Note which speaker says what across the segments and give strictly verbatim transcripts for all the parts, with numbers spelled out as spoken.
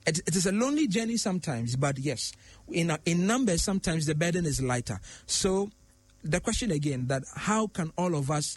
Speaker 1: it, it is a lonely journey sometimes, but yes, in uh, in numbers, sometimes the burden is lighter. So the question again, that how can all of us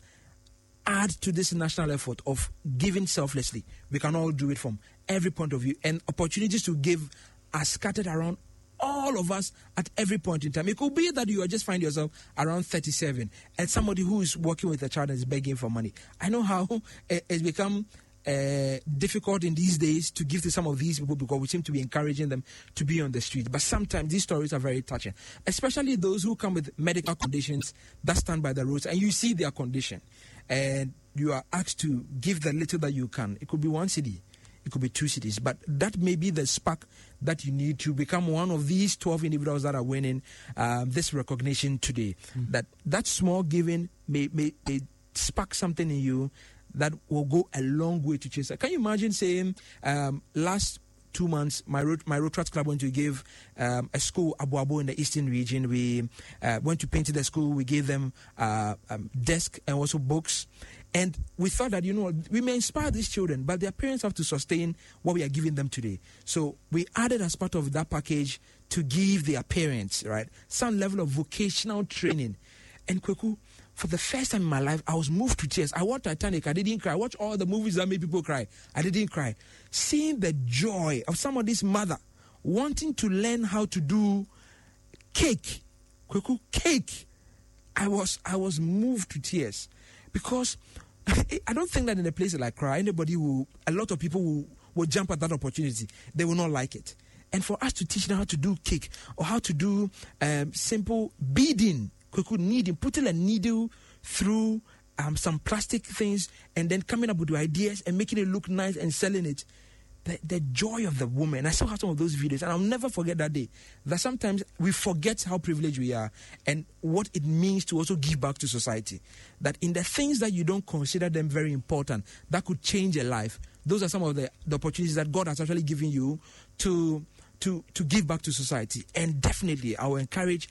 Speaker 1: add to this national effort of giving selflessly? We can all do it from every point of view, and opportunities to give are scattered around all of us at every point in time. It could be that you are just find yourself around thirty-seven and somebody who is working with a child and is begging for money. I know how it's become uh, difficult in these days to give to some of these people because we seem to be encouraging them to be on the street. But sometimes these stories are very touching, especially those who come with medical conditions that stand by the roads and you see their condition and you are asked to give the little that you can. It could be one city. It could be two cities, but that may be the spark that you need to become one of these twelve individuals that are winning um, this recognition today. Mm. That that small giving may, may, may spark something in you that will go a long way to chase. Can you imagine saying, um, last two months, my road, my Road Trust Club went to give um, a school, Abu Abu, in the eastern region. We uh, went to paint the school. We gave them uh, um, desk and also books. And we thought that, you know, we may inspire these children, but their parents have to sustain what we are giving them today. So we added as part of that package to give their parents, right, some level of vocational training. And Kweku, for the first time in my life, I was moved to tears. I watched Titanic. I didn't cry. I watched all the movies that made people cry. I didn't cry. Seeing the joy of somebody's mother wanting to learn how to do cake, Kweku, cake, I was I was moved to tears. Because I don't think that in a place like Accra, anybody will, a lot of people will, will jump at that opportunity. They will not like it. And for us to teach them how to do cake or how to do um, simple beading, quick needing, putting a needle through um, some plastic things and then coming up with ideas and making it look nice and selling it. The, the joy of the woman. I still have some of those videos, and I'll never forget that day. That sometimes we forget how privileged we are and what it means to also give back to society. That in the things that you don't consider them very important, that could change a life, those are some of the, the opportunities that God has actually given you to, to, to give back to society. And definitely, I will encourage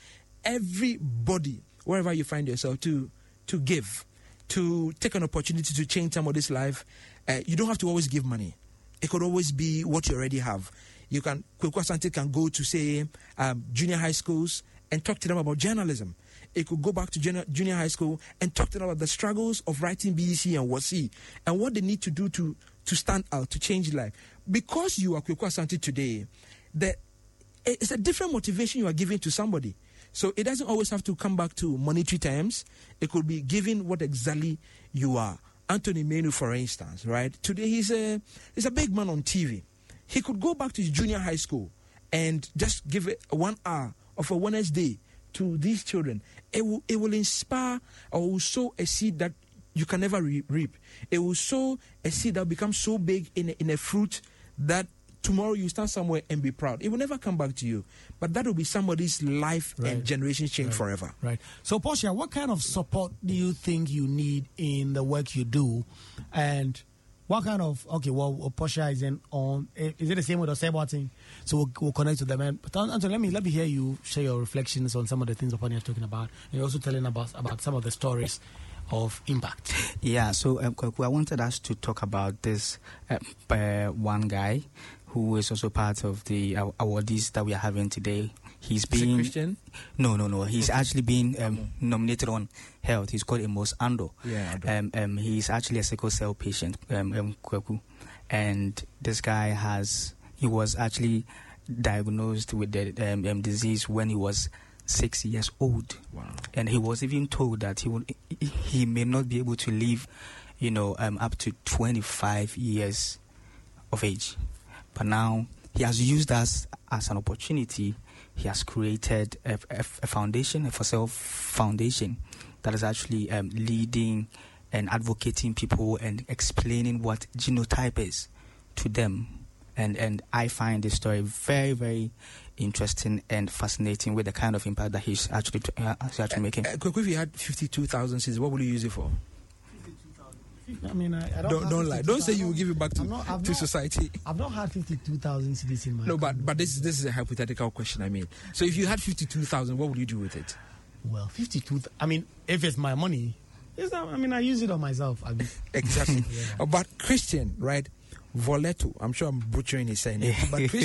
Speaker 1: everybody, wherever you find yourself, to, to give, to take an opportunity to change somebody's life. Uh, you don't have to always give money. It could always be what you already have. You can, Kweku Asante can go to, say, um, junior high schools and talk to them about journalism. It could go back to junior, junior high school and talk to them about the struggles of writing B E C and WASSCE and what they need to do to, to stand out, to change life. Because you are Kweku Asante today, the, it's a different motivation you are giving to somebody. So it doesn't always have to come back to monetary terms. It could be giving what exactly you are. Anthony Menu, for instance, right? Today he's a he's a big man on T V. He could go back to his junior high school and just give it one hour of a Wednesday to these children. It will it will inspire or will sow a seed that you can never re- reap. It will sow a seed that will become so big in a, in a fruit that tomorrow you stand somewhere and be proud. It will never come back to you. But that will be somebody's life right. and generation change
Speaker 2: right.
Speaker 1: forever.
Speaker 2: Right. So, Portia, what kind of support do you think you need in the work you do? And what kind of, okay, well, Portia is in on, is it the same with the Osebo thing? So we'll, we'll connect to them. And, but Anthony, let me, let me hear you share your reflections on some of the things Oponia is talking about. And you're also telling about, about some of the stories of impact.
Speaker 3: Yeah, so um, I wanted us to talk about this uh, uh, one guy who is also part of the uh, awardees that we are having today. He's being
Speaker 1: Christian?
Speaker 3: No, no, no. He's
Speaker 1: okay.
Speaker 3: actually been um, nominated on Health. He's called Amos Ando.
Speaker 1: Yeah,
Speaker 3: um, um, he's actually a sickle cell patient, um, um, Kweku. And this guy has, he was actually diagnosed with the um, um, disease when he was six years old.
Speaker 1: Wow.
Speaker 3: And he was even told that he would, he may not be able to live, you know, um, up to twenty-five years of age. But now he has used us as an opportunity. He has created a, a, a foundation, a for self foundation, that is actually um, leading and advocating people and explaining what genotype is to them. And and I find this story very, very interesting and fascinating with the kind of impact that he's actually uh, actually making.
Speaker 1: Uh, uh, if you had fifty-two thousand cedis, what would you use it for?
Speaker 2: I mean, I, I don't,
Speaker 1: don't, don't lie. Don't say you will give it back to,
Speaker 2: not,
Speaker 1: to
Speaker 2: not,
Speaker 1: society.
Speaker 2: I've not had fifty-two thousand cedis in my
Speaker 1: No, but but this this is a hypothetical question. I mean, so if you had fifty-two thousand, what would you do with it?
Speaker 2: Well, fifty-two. I mean, if it's my money, it's not, I mean, I use it on myself. I mean.
Speaker 1: Exactly.
Speaker 2: Yeah.
Speaker 1: But Christian, right? Voleto. I'm sure I'm butchering his saying. But Christian